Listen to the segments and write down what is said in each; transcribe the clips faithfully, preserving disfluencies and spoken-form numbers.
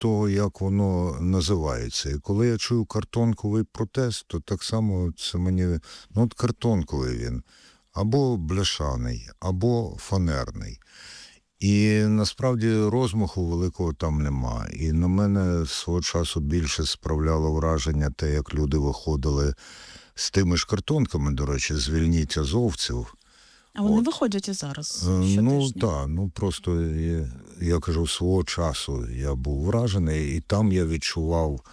того, як воно називається. І коли я чую картонковий протест, то так само це мені, ну от картонковий він, або бляшаний, або фанерний. І насправді розмаху великого там нема. І на мене свого часу більше справляло враження те, як люди виходили з тими ж картонками, до речі, звільніть азовців. А вони От. виходять і зараз Ну щотижня. так, ну просто я, я кажу, свого часу я був вражений, і там я відчував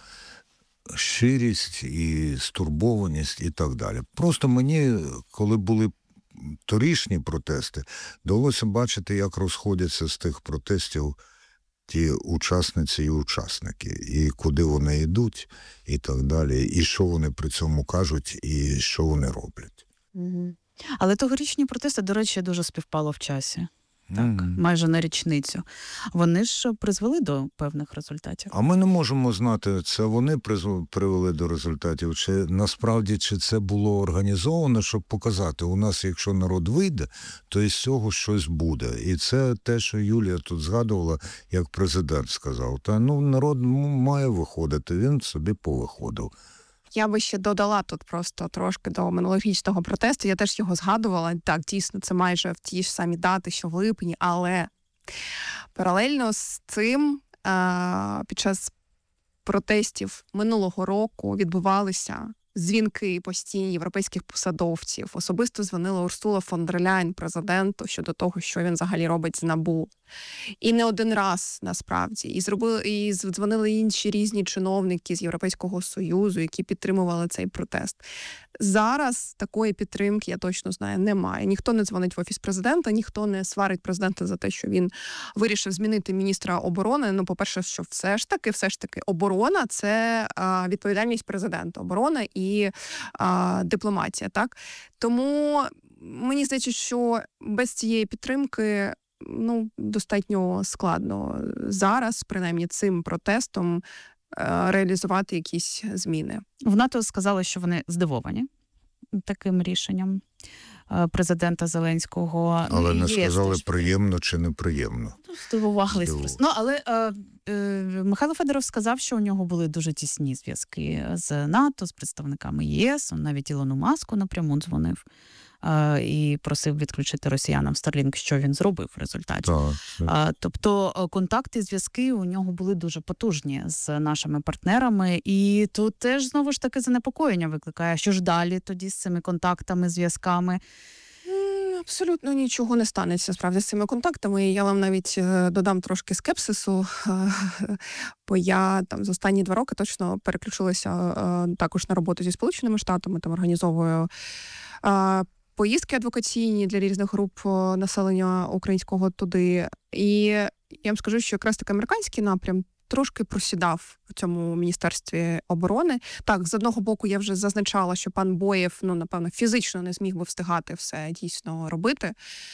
щирість і стурбованість і так далі. Просто мені, коли були торішні протести, довелося бачити, як розходяться з тих протестів ті учасниці і учасники, і куди вони йдуть, і так далі, і що вони при цьому кажуть, і що вони роблять. Угу. Але тогорічні протести, до речі, дуже співпало в часі. Так, Mm-hmm. майже на річницю. Вони ж призвели до певних результатів. А ми не можемо знати, це вони призв... привели до результатів, чи насправді чи це було організовано, щоб показати, у нас, якщо народ вийде, то із цього щось буде. І це те, що Юлія тут згадувала, як президент сказав. Та ну народ має виходити, він собі повиходив. Я би ще додала тут просто трошки до минулорічного протесту. Я теж його згадувала. Так, дійсно, це майже в ті ж самі дати, що в липні, але паралельно з цим під час протестів минулого року відбувалися дзвінки постійні європейських посадовців. Особисто дзвонила Урсула фон дер Ляйн президенту щодо того, що він взагалі робить з НАБУ. І не один раз, насправді. І зробили, і дзвонили інші різні чиновники з Європейського Союзу, які підтримували цей протест. Зараз такої підтримки, я точно знаю, немає. Ніхто не дзвонить в Офіс президента, ніхто не сварить президента за те, що він вирішив змінити міністра оборони. Ну, по-перше, що все ж таки, все ж таки, оборона – це а, відповідальність президента. Оборона і а, дипломатія, так? Тому мені здається, що без цієї підтримки ну, достатньо складно зараз, принаймні цим протестом, реалізувати якісь зміни. В НАТО сказали, що вони здивовані таким рішенням президента Зеленського. Але не Є сказали, теж приємно чи неприємно. Здивувались. Здиву. Ну, але е, е, Михайло Федоров сказав, що у нього були дуже тісні зв'язки з НАТО, з представниками ЄС, он навіть Ілону Маску напряму дзвонив е, і просив відключити росіянам Starlink, що він зробив в результаті. Так, так. Тобто контакти, зв'язки у нього були дуже потужні з нашими партнерами, і тут теж знову ж таки занепокоєння викликає, що ж далі тоді з цими контактами, зв'язками. Абсолютно нічого не станеться, справді, з цими контактами. Я вам навіть додам трошки скепсису, бо я там за останні два роки точно переключилася також на роботу зі Сполученими Штатами, там організовую поїздки адвокаційні для різних груп населення українського туди. І я вам скажу, що якраз таки американський напрям трошки просідав у цьому Міністерстві оборони. Так, з одного боку, я вже зазначала, що пан Боєв, ну, напевно, фізично не зміг би встигати все дійсно робити.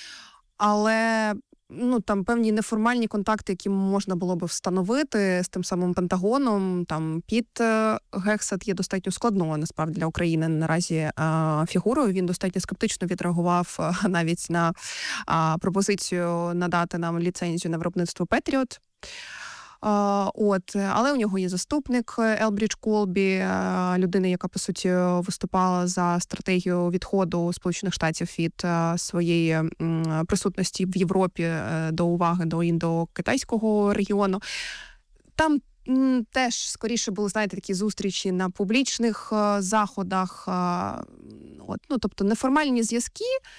Але ну, там певні неформальні контакти, які можна було би встановити з тим самим Пентагоном, там Піт Гексет є достатньо складною, насправді, для України наразі а, фігурою. Він достатньо скептично відреагував а, навіть на а, пропозицію надати нам ліцензію на виробництво Петріот. Uh, от, але у нього є заступник Елбрідж Колбі, людина, яка, по суті, виступала за стратегію відходу Сполучених Штатів від uh, своєї um, присутності в Європі uh, до уваги до індо-китайського регіону. Там м, теж, скоріше, були, знаєте, такі зустрічі на публічних uh, заходах. Uh, от, ну, тобто неформальні зв'язки,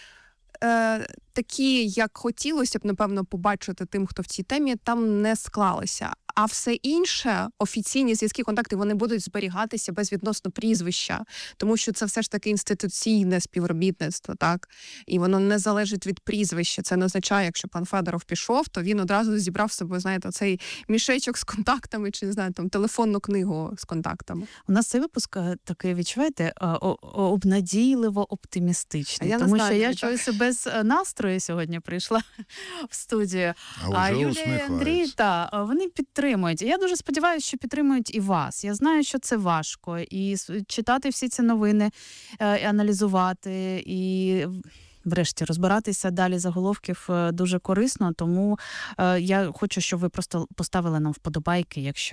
Е, такі, як хотілося б, напевно, побачити тим, хто в цій темі, там не склалися. А все інше, офіційні зв'язки, контакти, вони будуть зберігатися безвідносно прізвища, тому що це все ж таки інституційне співробітництво, так? І воно не залежить від прізвища. Це не означає, якщо пан Федоров пішов, то він одразу зібрав з собою, знаєте, цей мішечок з контактами, чи, не знаю, там, телефонну книгу з контактами. У нас цей випуск такий, відчуваєте, обнадійливо оптимістичний, тому знаю, що я так. Чогось без настрою сьогодні прийшла в студію. А, а Юлія і Андрій, та, вони підтримують. Я дуже сподіваюся, що підтримують і вас. Я знаю, що це важко. І читати всі ці новини, і аналізувати, і врешті розбиратися далі заголовків дуже корисно. Тому я хочу, щоб ви просто поставили нам вподобайки, якщо